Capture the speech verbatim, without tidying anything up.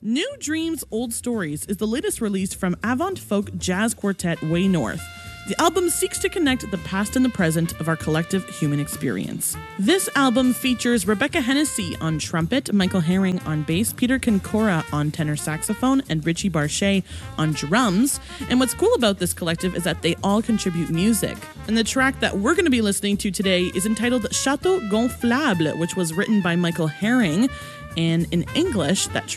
New Dreams, Old Stories is the latest release from avant folk jazz quartet Way North. The album seeks to connect the past and the present of our collective human experience. This album features Rebecca Hennessy on trumpet, Michael Herring on bass, Peter Kincora on tenor saxophone, and Richie Barchet on drums. And what's cool about this collective is that they all contribute music. And the track that we're going to be listening to today is entitled Chateau Gonflable, which was written by Michael Herring. And in English, that